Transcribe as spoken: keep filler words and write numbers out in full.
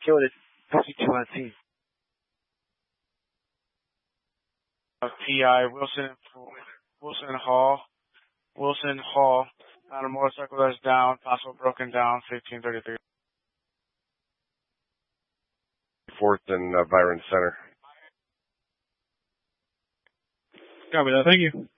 Killed it. fifty-two on scene. P I Wilson, Wilson Hall, Wilson Hall, on a motorcycle that's down, possible broken down, fifteen thirty-three. Fourth and uh, Byron Center. Copy that. Thank you.